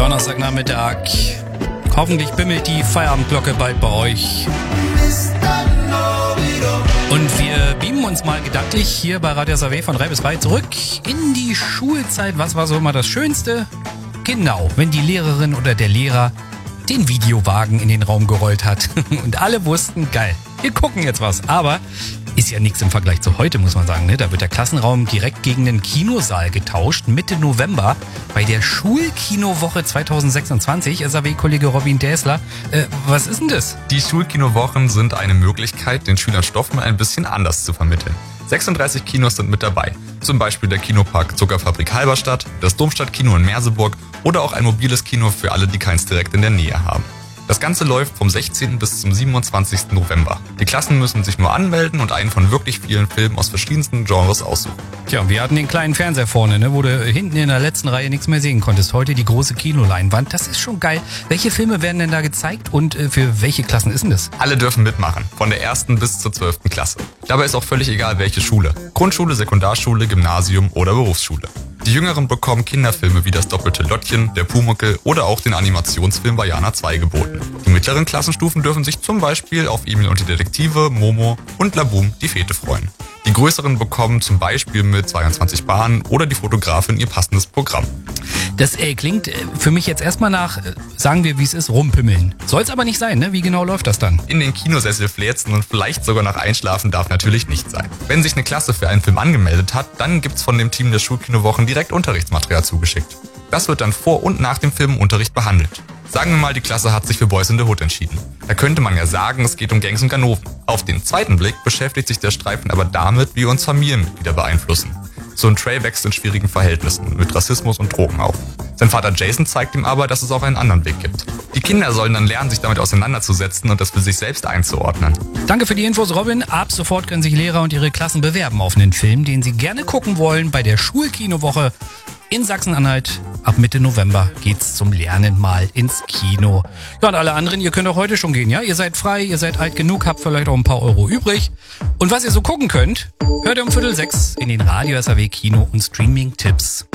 Donnerstagnachmittag. Hoffentlich bimmelt die Feierabendglocke bald bei euch. Und wir beamen uns mal gedanklich hier bei Radio SAW von 3 bis 3 zurück in die Schulzeit. Was war so immer das Schönste? Genau, wenn die Lehrerin oder der Lehrer den Videowagen in den Raum gerollt hat. Und alle wussten, geil, wir gucken jetzt was. Aber ist ja nichts im Vergleich zu heute, muss man sagen. Ne? Da wird der Klassenraum direkt gegen den Kinosaal getauscht. Mitte November bei der Schulkinowoche 2026. SAW-Kollege Robin Däsler. Was ist denn das? Die Schulkinowochen sind eine Möglichkeit, den Schülern Stoff mal ein bisschen anders zu vermitteln. 36 Kinos sind mit dabei. Zum Beispiel der Kinopark Zuckerfabrik Halberstadt, das Domstadtkino in Merseburg oder auch ein mobiles Kino für alle, die keins direkt in der Nähe haben. Das Ganze läuft vom 16. bis zum 27. November. Die Klassen müssen sich nur anmelden und einen von wirklich vielen Filmen aus verschiedensten Genres aussuchen. Tja, wir hatten den kleinen Fernseher vorne, ne, wo du hinten in der letzten Reihe nichts mehr sehen konntest. Heute die große Kinoleinwand. Das ist schon geil. Welche Filme werden denn da gezeigt und für welche Klassen ist denn das? Alle dürfen mitmachen, von der 1. bis zur 12. Klasse. Dabei ist auch völlig egal, welche Schule. Grundschule, Sekundarschule, Gymnasium oder Berufsschule. Die Jüngeren bekommen Kinderfilme wie das doppelte Lottchen, der Pumuckl oder auch den Animationsfilm Vaiana 2 geboten. Die mittleren Klassenstufen dürfen sich zum Beispiel auf Emil und die Detektive, Momo und Laboom die Fete freuen. Die größeren bekommen zum Beispiel mit 22 Bahnen oder die Fotografin ihr passendes Programm. Das klingt für mich jetzt erstmal nach, sagen wir wie es ist, rumpimmeln. Soll's aber nicht sein, ne? Wie genau läuft das dann? In den Kinosessel fläzen und vielleicht sogar nach Einschlafen darf natürlich nicht sein. Wenn sich eine Klasse für einen Film angemeldet hat, dann gibt's von dem Team der Schulkinowochen direkt Unterrichtsmaterial zugeschickt. Das wird dann vor und nach dem Film im Unterricht behandelt. Sagen wir mal, die Klasse hat sich für Boys in the Hood entschieden. Da könnte man ja sagen, es geht um Gangs und Ganoven. Auf den zweiten Blick beschäftigt sich der Streifen aber damit, wie uns Familienmitglieder beeinflussen. So ein Trey wächst in schwierigen Verhältnissen mit Rassismus und Drogen auf. Sein Vater Jason zeigt ihm aber, dass es auch einen anderen Weg gibt. Die Kinder sollen dann lernen, sich damit auseinanderzusetzen und das für sich selbst einzuordnen. Danke für die Infos, Robin. Ab sofort können sich Lehrer und ihre Klassen bewerben auf einen Film, den sie gerne gucken wollen bei der Schulkinowoche in Sachsen-Anhalt. Ab Mitte November geht's zum Lernen mal ins Kino. Ja, und alle anderen, ihr könnt auch heute schon gehen, ja? Ihr seid frei, ihr seid alt genug, habt vielleicht auch ein paar Euro übrig. Und was ihr so gucken könnt, hört ihr um 5:45 in den Radio SAW Kino und Streaming-Tipps.